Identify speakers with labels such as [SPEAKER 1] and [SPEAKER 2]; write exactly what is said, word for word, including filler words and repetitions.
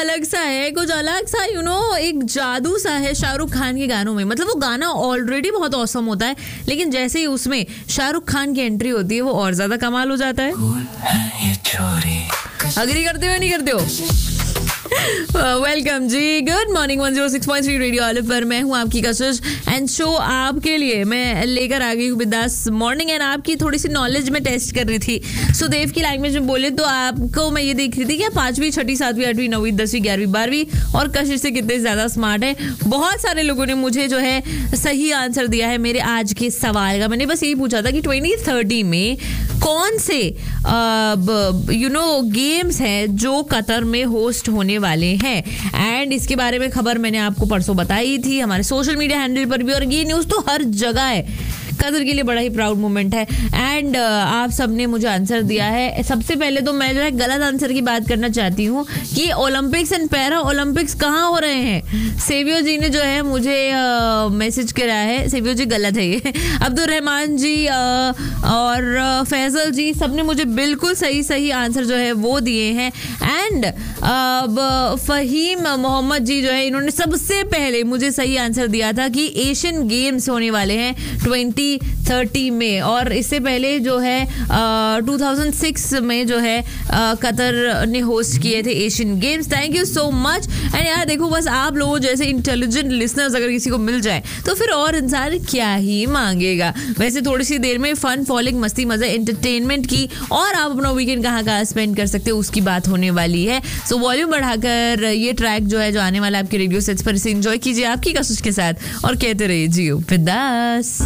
[SPEAKER 1] अलग सा है, कुछ अलग सा यू नो एक जादू सा है शाहरुख खान के गानों में। मतलब वो गाना ऑलरेडी बहुत ऑसम होता है, लेकिन जैसे ही उसमें शाहरुख खान की एंट्री होती है वो और ज्यादा कमाल हो जाता है। अग्री करते हो नहीं करते हो? वेलकम जी, good morning. One zero six point three radio olive पर मैं हूँ आपकी कशिश एंड शो आपके लिए मैं लेकर आ गई हूँ बिंदास मॉर्निंग। एंड आपकी थोड़ी सी नॉलेज में टेस्ट कर रही थी। सुदेव की लैंग्वेज में बोले तो आपको मैं ये देख रही थी कि आप पांचवी छठी सातवीं आठवीं नौवीं दसवीं ग्यारहवीं बारहवीं और कशिश से कितने ज्यादा स्मार्ट है। बहुत सारे लोगों ने मुझे जो है सही आंसर दिया है मेरे आज के सवाल का। मैंने बस यही पूछा था कि ट्वेंटी थर्टी में कौन से यू नो गेम्स हैं जो कतर में होस्ट होने वाले हैं। एंड इसके बारे में खबर मैंने आपको परसों बताई थी हमारे सोशल मीडिया हैंडल पर भी, और ये न्यूज़ तो हर जगह है। कतर के लिए बड़ा ही प्राउड मोमेंट है। एंड uh, आप सबने मुझे आंसर दिया है। सबसे पहले तो मैं जो है गलत आंसर की बात करना चाहती हूँ कि ओलंपिक्स एंड पैरा ओलंपिक्स कहाँ हो रहे हैं। सेवियो जी ने जो है मुझे मैसेज uh, करा है। सेवियो जी गलत है ये। अब्दुल रहमान जी uh, और uh, फैजल जी सबने मुझे बिल्कुल सही सही आंसर जो है वो दिए हैं। एंड uh, फहीम मोहम्मद जी जो है इन्होंने सबसे पहले मुझे सही आंसर दिया था कि एशियन गेम्स होने वाले हैं ट्वेंटी थर्टी में। और इससे पहले जो है टू थाउजेंड सिक्स में जो है uh, कतर ने होस्ट किए थे Asian games. Thank you so much. And यार देखो, बस आप लोगों जैसे इंटेलिजेंट लिसनर्स अगर किसी को मिल जाए तो फिर और इंसान क्या ही मांगेगा। वैसे थोड़ी सी देर में फन फॉलिंग मस्ती मजा एंटरटेनमेंट की और आप अपना वीकेंड कहाँ कहाँ स्पेंड कर सकते हो उसकी बात होने वाली है। सो वॉल्यूम बढ़ाकर ये ट्रैक जो है जो आने वाला आपके रेडियो सेट्स पर इसे एंजॉय कीजिए आपकी कशिश के साथ और कहते रहिए जियो बिंदास।